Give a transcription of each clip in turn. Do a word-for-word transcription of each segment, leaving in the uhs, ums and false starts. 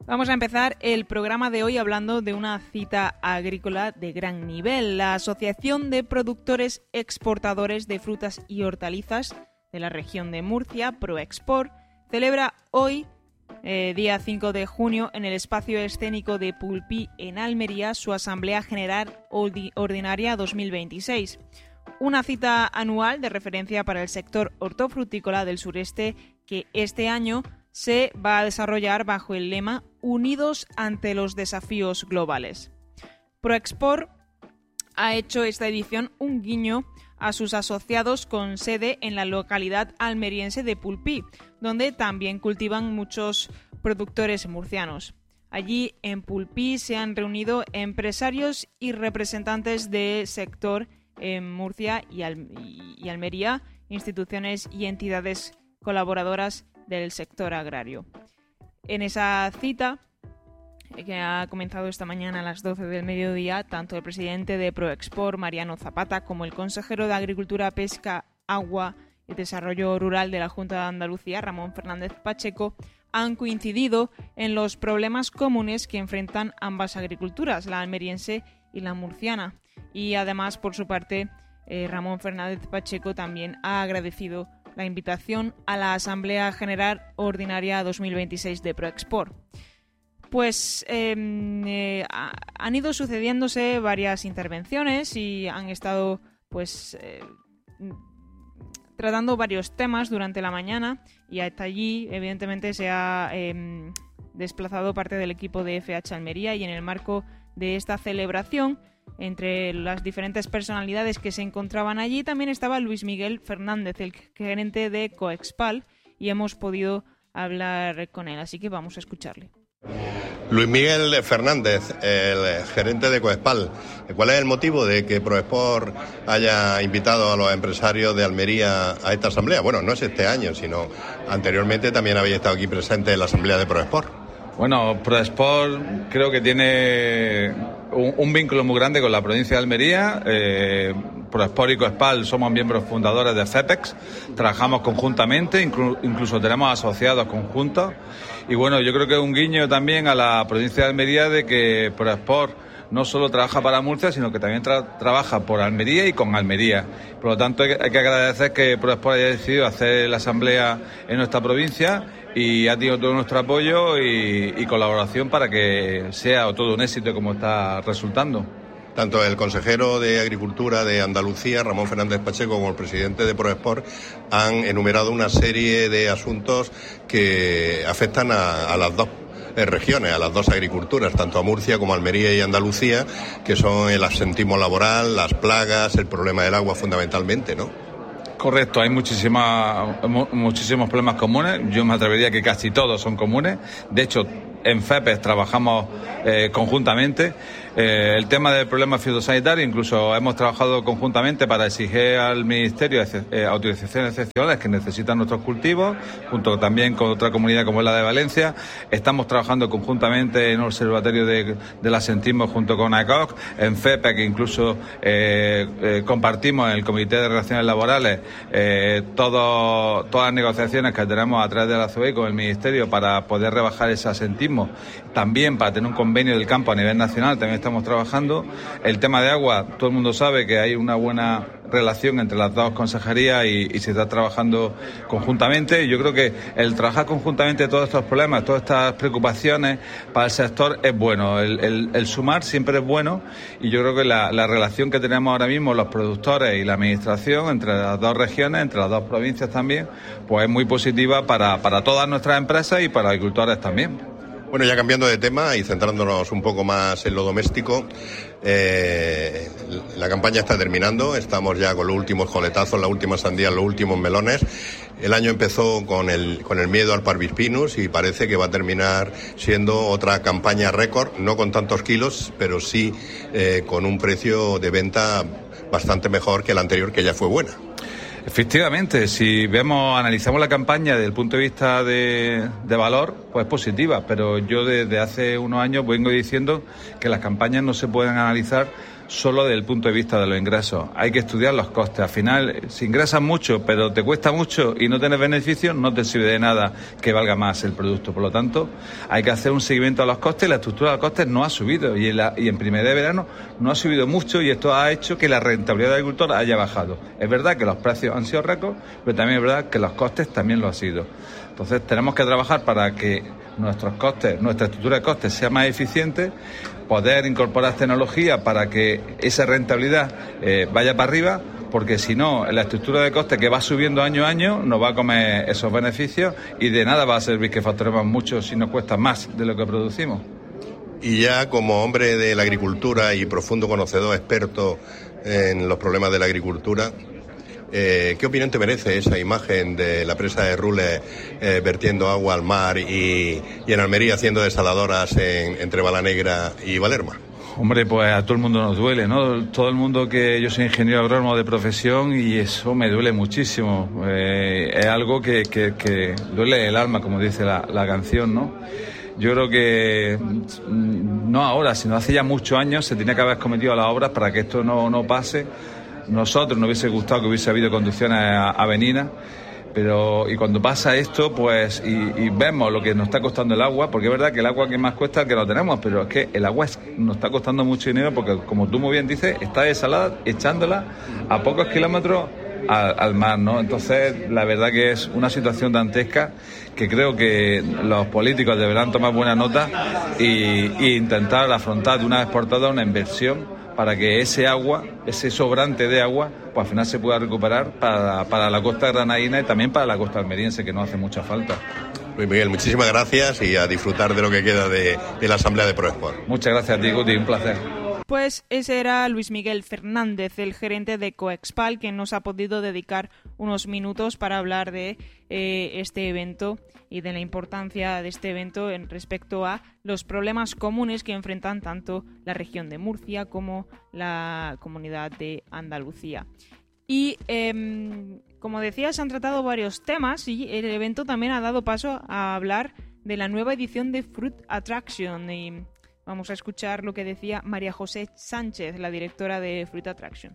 Vamos a empezar el programa de hoy hablando de una cita agrícola de gran nivel. La Asociación de Productores Exportadores de Frutas y Hortalizas de la región de Murcia, Proexport, celebra hoy, eh, día cinco de junio, en el espacio escénico de Pulpí, en Almería, su Asamblea General Ordinaria dos mil veintiséis. Una cita anual de referencia para el sector hortofrutícola del sureste que este año se va a desarrollar bajo el lema Unidos ante los desafíos globales. Proexport ha hecho esta edición un guiño a sus asociados con sede en la localidad almeriense de Pulpí, donde también cultivan muchos productores murcianos. Allí en Pulpí se han reunido empresarios y representantes del sector en Murcia y, Al- y Almería, instituciones y entidades colaboradoras del sector agrario. En esa cita, que ha comenzado esta mañana a las doce del mediodía, tanto el presidente de Proexport, Mariano Zapata, como el consejero de Agricultura, Pesca, Agua y Desarrollo Rural de la Junta de Andalucía, Ramón Fernández Pacheco, han coincidido en los problemas comunes que enfrentan ambas agriculturas, la almeriense y la murciana. Y además, por su parte, eh, Ramón Fernández Pacheco también ha agradecido la invitación a la Asamblea General Ordinaria dos mil veintiséis de Proexport. Pues eh, eh, han ido sucediéndose varias intervenciones y han estado pues eh, tratando varios temas durante la mañana, y hasta allí evidentemente se ha eh, desplazado parte del equipo de F H Almería, y en el marco de esta celebración, entre las diferentes personalidades que se encontraban allí, también estaba Luis Miguel Fernández, el gerente de Coexpal, y hemos podido hablar con él, así que vamos a escucharle. Luis Miguel Fernández, el gerente de Coexpal. ¿Cuál es el motivo de que Proexport haya invitado a los empresarios de Almería a esta asamblea? Bueno, no es este año, sino anteriormente también habéis estado aquí presente en la asamblea de Proexport. Bueno, Proexport creo que tiene un, un vínculo muy grande con la provincia de Almería. Eh, Proexport y Coexpal somos miembros fundadores de FEPEX, trabajamos conjuntamente, inclu, incluso tenemos asociados conjuntos. Y bueno, yo creo que es un guiño también a la provincia de Almería de que Proexport no solo trabaja para Murcia, sino que también tra- trabaja por Almería y con Almería. Por lo tanto, hay que, hay que agradecer que Proexport haya decidido hacer la asamblea en nuestra provincia, y ha tenido todo nuestro apoyo y, y colaboración para que sea todo un éxito como está resultando. Tanto el consejero de Agricultura de Andalucía, Ramón Fernández Pacheco, como el presidente de Proexport han enumerado una serie de asuntos que afectan a, a las dos regiones, a las dos agriculturas, tanto a Murcia como a Almería y Andalucía, que son el absentismo laboral, las plagas, el problema del agua fundamentalmente, ¿no? Correcto, hay muchísimas, muchísimos problemas comunes. Yo me atrevería que casi todos son comunes. De hecho, en FEPEX trabajamos eh, conjuntamente. Eh, el tema del problema fitosanitario, incluso hemos trabajado conjuntamente para exigir al Ministerio eh, autorizaciones excepcionales que necesitan nuestros cultivos, junto también con otra comunidad como es la de Valencia. Estamos trabajando conjuntamente en el Observatorio de, del Asentismo junto con A E C O C, en FEPEX, que incluso eh, eh, compartimos en el Comité de Relaciones Laborales eh, todo, todas las negociaciones que tenemos a través de la C O E con el Ministerio para poder rebajar ese asentismo. También para tener un convenio del campo a nivel nacional también estamos trabajando. El tema de agua, todo el mundo sabe que hay una buena relación entre las dos consejerías y, y se está trabajando conjuntamente. Yo creo que el trabajar conjuntamente todos estos problemas, todas estas preocupaciones para el sector es bueno. El, el, el sumar siempre es bueno, y yo creo que la, la relación que tenemos ahora mismo los productores y la administración entre las dos regiones, entre las dos provincias también, pues es muy positiva para, para todas nuestras empresas y para agricultores también. Bueno, ya cambiando de tema y centrándonos un poco más en lo doméstico, eh, la campaña está terminando, estamos ya con los últimos coletazos, las últimas sandías, los últimos melones. El año empezó con el, con el miedo al Parvispinus y parece que va a terminar siendo otra campaña récord, no con tantos kilos, pero sí eh, con un precio de venta bastante mejor que la anterior, que ya fue buena. Efectivamente, si vemos, analizamos la campaña desde el punto de vista de, de valor, pues positiva, pero yo desde hace unos años vengo diciendo que las campañas no se pueden analizar solo desde el punto de vista de los ingresos. Hay que estudiar los costes. Al final, si ingresas mucho, pero te cuesta mucho y no tienes beneficios, no te sirve de nada que valga más el producto. Por lo tanto, hay que hacer un seguimiento a los costes. La estructura de los costes no ha subido y en, la, y en primavera de verano no ha subido mucho, y esto ha hecho que la rentabilidad del agricultor haya bajado. Es verdad que los precios han sido récord, pero también es verdad que los costes también lo han sido. Entonces, tenemos que trabajar para que nuestros costes, nuestra estructura de costes sea más eficiente, poder incorporar tecnología para que esa rentabilidad eh, vaya para arriba, porque si no, la estructura de costes que va subiendo año a año nos va a comer esos beneficios, y de nada va a servir que facturemos mucho si nos cuesta más de lo que producimos. Y ya como hombre de la agricultura y profundo conocedor, experto en los problemas de la agricultura, Eh, ¿qué opinión te merece esa imagen de la presa de Rules eh, vertiendo agua al mar y, y en Almería haciendo desaladoras en, entre Balanegra y Valerma? Hombre, pues a todo el mundo nos duele, ¿no? Todo el mundo, que yo soy ingeniero agrónomo de profesión y eso me duele muchísimo. Eh, es algo que, que, que duele el alma, como dice la, la canción, ¿no? Yo creo que no ahora, sino hace ya muchos años se tenía que haber cometido las obras para que esto no, no pase. Nosotros nos hubiese gustado que hubiese habido conducciones avenidas, pero y cuando pasa esto, pues y, y vemos lo que nos está costando el agua, porque es verdad que el agua que más cuesta es el que lo tenemos, pero es que el agua es, nos está costando mucho dinero, porque como tú muy bien dices, está desalada, echándola a pocos kilómetros al, al mar, ¿no? Entonces, la verdad que es una situación dantesca que creo que los políticos deberán tomar buena nota y, y intentar afrontar de una vez por todas una inversión para que ese agua, ese sobrante de agua, pues al final se pueda recuperar para, para la costa granadina y también para la costa almeriense, que no hace mucha falta. Luis Miguel, muchísimas gracias y a disfrutar de lo que queda de, de la Asamblea de ProExport. Muchas gracias a ti, Guti, un placer. Pues ese era Luis Miguel Fernández, el gerente de Coexpal, que nos ha podido dedicar unos minutos para hablar de eh, este evento y de la importancia de este evento en respecto a los problemas comunes que enfrentan tanto la región de Murcia como la comunidad de Andalucía. Y eh, como decía, se han tratado varios temas y el evento también ha dado paso a hablar de la nueva edición de Fruit Attraction. Y vamos a escuchar lo que decía María José Sánchez, la directora de Fruit Attraction.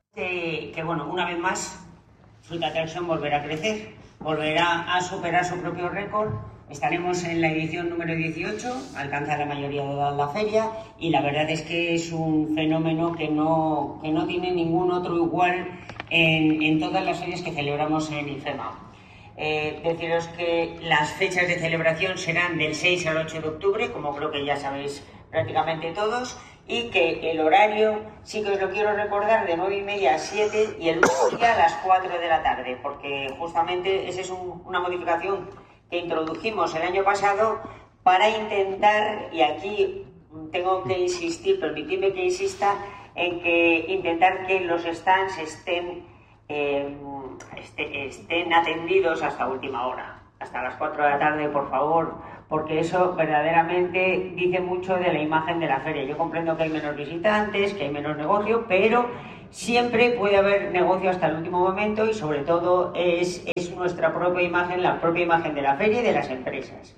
Que, que bueno, una vez más, Fruit Attraction volverá a crecer, volverá a superar su propio récord. Estaremos en la edición número dieciocho, alcanza la mayoría de edad la feria, y la verdad es que es un fenómeno que no, que no tiene ningún otro igual en, en todas las ferias que celebramos en IFEMA. Eh, deciros que las fechas de celebración serán del seis al ocho de octubre, como creo que ya sabéis prácticamente todos, y que el horario, sí que os lo quiero recordar, de nueve y media a siete y el mismo día a las cuatro de la tarde, porque justamente esa es un, una modificación que introdujimos el año pasado para intentar, y aquí tengo que insistir, permitidme que insista, en que intentar que los stands estén, eh, este, estén atendidos hasta última hora, hasta las cuatro de la tarde, por favor, porque eso verdaderamente dice mucho de la imagen de la feria. Yo comprendo que hay menos visitantes, que hay menos negocio, pero siempre puede haber negocio hasta el último momento y sobre todo es, es nuestra propia imagen, la propia imagen de la feria y de las empresas.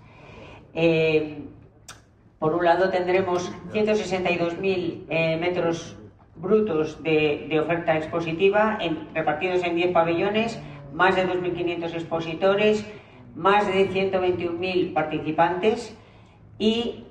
Eh, por un lado tendremos ciento sesenta y dos mil eh, metros brutos de, de oferta expositiva en, repartidos en diez pabellones, más de dos mil quinientos expositores, más de ciento veintiún mil participantes y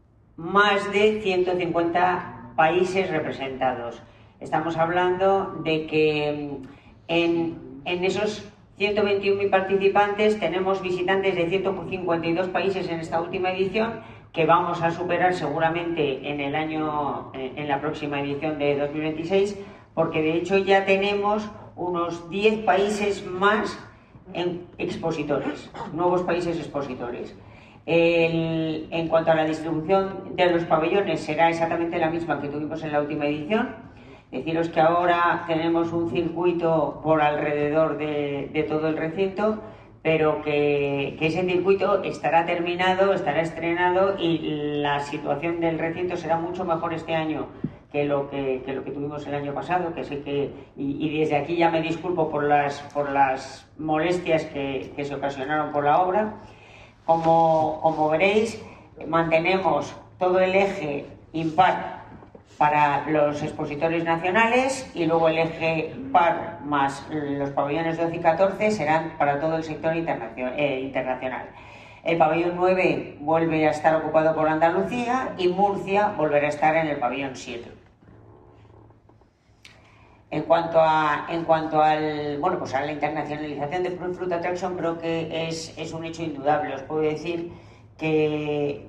más de ciento cincuenta países representados. Estamos hablando de que en, en esos ciento veintiún mil participantes tenemos visitantes de ciento cincuenta y dos países en esta última edición, que vamos a superar seguramente en el año, en la próxima edición de dos mil veintiséis, porque de hecho ya tenemos unos diez países más en expositores, nuevos países expositores. El, en cuanto a la distribución de los pabellones, será exactamente la misma que tuvimos en la última edición. Deciros que ahora tenemos un circuito por alrededor de, de todo el recinto, pero que, que ese circuito estará terminado, estará estrenado y la situación del recinto será mucho mejor este año que lo que, que lo que tuvimos el año pasado, que sé que y, y desde aquí ya me disculpo por las por las molestias que, que se ocasionaron por la obra. Como, como veréis, mantenemos todo el eje impar para los expositores nacionales, y luego el eje par más los pabellones doce y catorce serán para todo el sector internacion- eh, internacional. El pabellón nueve vuelve a estar ocupado por Andalucía y Murcia volverá a estar en el pabellón siete. En cuanto a, en cuanto al, bueno, pues a la internacionalización de Fruit Attraction, creo que es, es un hecho indudable. Os puedo decir que,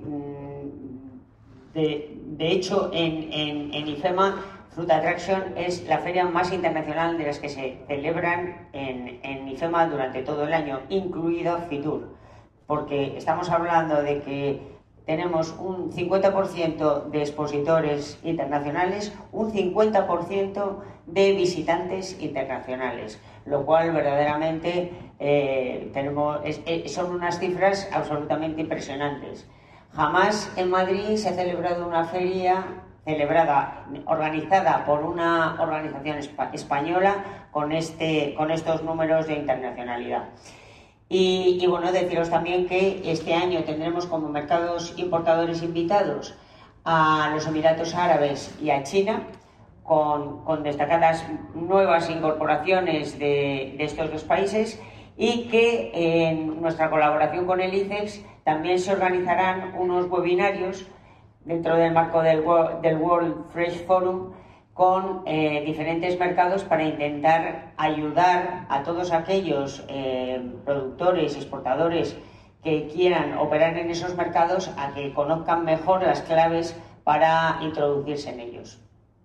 de, de hecho, en, en, en IFEMA, Fruit Attraction es la feria más internacional de las que se celebran en, en IFEMA durante todo el año, incluido FITUR, porque estamos hablando de que tenemos un cincuenta por ciento de expositores internacionales, un cincuenta por ciento de visitantes internacionales, lo cual verdaderamente eh, tenemos, es, es, son unas cifras absolutamente impresionantes. Jamás en Madrid se ha celebrado una feria celebrada, organizada por una organización espa- española con, este, con estos números de internacionalidad. Y, y bueno, deciros también que este año tendremos como mercados importadores invitados a los Emiratos Árabes y a China, con, con destacadas nuevas incorporaciones de, de estos dos países, y que en nuestra colaboración con el I C E X también se organizarán unos webinarios dentro del marco del, del World Fresh Forum con eh, diferentes mercados para intentar ayudar a todos aquellos eh, productores, exportadores que quieran operar en esos mercados a que conozcan mejor las claves para introducirse en ellos.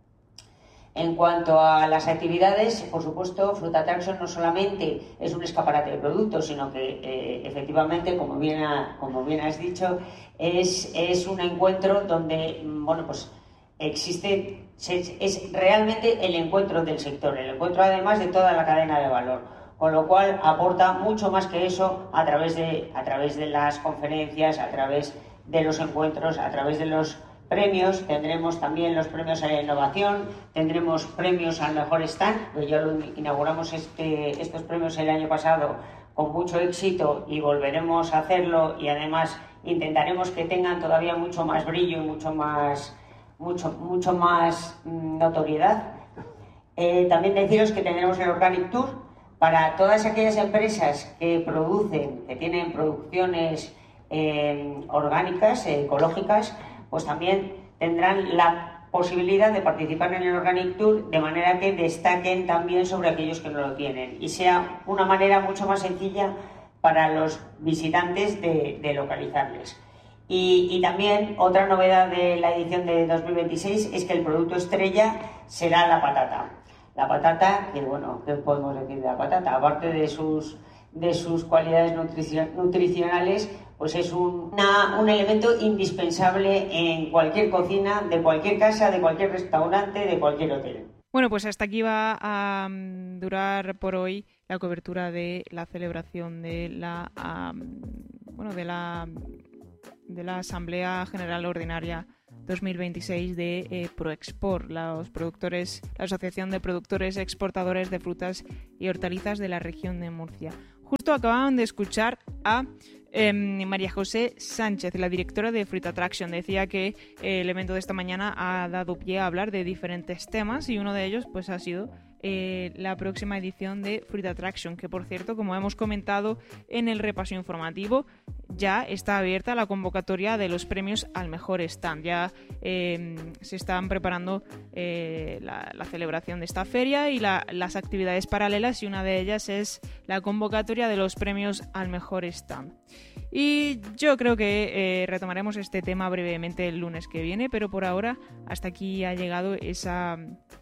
En cuanto a las actividades, por supuesto, Fruit Attraction no solamente es un escaparate de productos, sino que eh, efectivamente, como bien, ha, como bien has dicho, es, es un encuentro donde, bueno, pues existe, es realmente el encuentro del sector, el encuentro además de toda la cadena de valor, con lo cual aporta mucho más que eso a través de, a través de las conferencias, a través de los encuentros, a través de los premios. Tendremos también los premios a la innovación, tendremos premios al mejor stand, que ya lo inauguramos este, estos premios el año pasado con mucho éxito y volveremos a hacerlo, y además intentaremos que tengan todavía mucho más brillo y mucho más mucho, mucho más mmm, notoriedad. Eh, también deciros que tendremos el Organic Tour para todas aquellas empresas que producen, que tienen producciones eh, orgánicas, eh, ecológicas, pues también tendrán la posibilidad de participar en el Organic Tour, de manera que destaquen también sobre aquellos que no lo tienen y sea una manera mucho más sencilla para los visitantes de, de localizarles. Y, y también otra novedad de la edición de dos mil veintiséis es que el producto estrella será la patata. La patata, que bueno, ¿qué podemos decir de la patata? Aparte de sus, de sus cualidades nutricionales, pues es un, una, un elemento indispensable en cualquier cocina, de cualquier casa, de cualquier restaurante, de cualquier hotel. Bueno, pues hasta aquí va a um, durar por hoy la cobertura de la celebración de la, um, bueno, de la de la Asamblea General Ordinaria dos mil veintiséis de eh, Proexport, los productores, la Asociación de Productores Exportadores de Frutas y Hortalizas de la región de Murcia. Justo acababan de escuchar a eh, María José Sánchez, la directora de Fruit Attraction. Decía que eh, el evento de esta mañana ha dado pie a hablar de diferentes temas y uno de ellos pues ha sido Eh, la próxima edición de Fruit Attraction, que por cierto, como hemos comentado en el repaso informativo, ya está abierta la convocatoria de los premios al mejor stand. Ya eh, se están preparando eh, la, la celebración de esta feria y la, las actividades paralelas, y una de ellas es la convocatoria de los premios al mejor stand. Y yo creo que eh, retomaremos este tema brevemente el lunes que viene, pero por ahora hasta aquí ha llegado esa...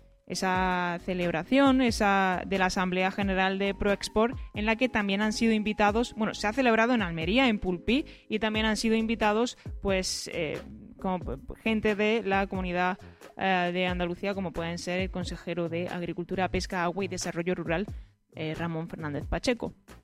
esa celebración esa de la Asamblea General de Proexport, en la que también han sido invitados, bueno, se ha celebrado en Almería, en Pulpí, y también han sido invitados pues eh, como gente de la comunidad eh, de Andalucía, como pueden ser el consejero de Agricultura, Pesca, Agua y Desarrollo Rural, eh, Ramón Fernández Pacheco.